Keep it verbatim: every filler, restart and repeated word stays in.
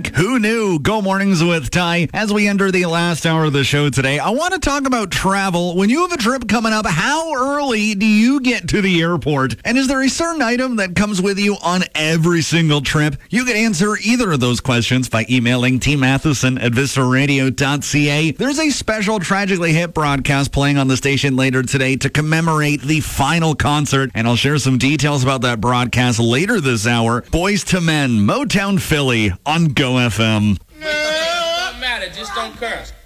week. Who knew? Go Mornings with Ty. As we enter the last hour of the show today, I want to talk about travel. When you have a trip coming up, how early do you get to the airport? And is there a certain item that comes with you on every single trip? You can answer either of those questions by emailing T Matheson at vista radio dot c a. There's a special Tragically Hip broadcast playing on the station later today to commemorate the final concert, and I'll share some details about that broadcast later this hour. Boys to Men, Motown Philly on Go F M. It doesn't matter, just don't curse.